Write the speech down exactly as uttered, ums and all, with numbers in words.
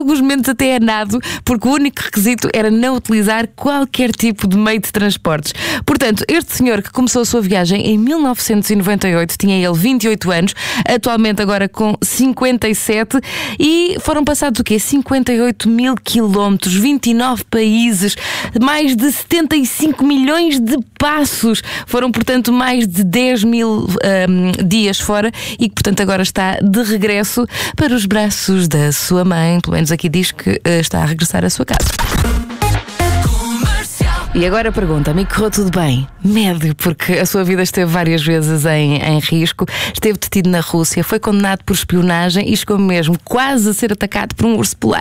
alguns momentos até é nado, porque o único requisito era não utilizar qualquer tipo de meio de transportes. Portanto, este senhor que começou a sua viagem em mil novecentos e noventa e oito, tinha ele vinte e oito anos, atualmente agora com cinquenta e sete, e foram passados o quê? cinquenta e oito mil quilómetros, vinte e nove países, mais de setenta e cinco milhões de passos. Foram, portanto, mais de dez mil um, dias fora e que, portanto, agora está de regresso para os braços da sua mãe. Pelo menos aqui diz que uh, está a regressar à sua casa. E agora pergunta-me, correu tudo bem? Médio, porque a sua vida esteve várias vezes em, em risco. Esteve detido na Rússia, foi condenado por espionagem e chegou mesmo quase a ser atacado por um urso polar.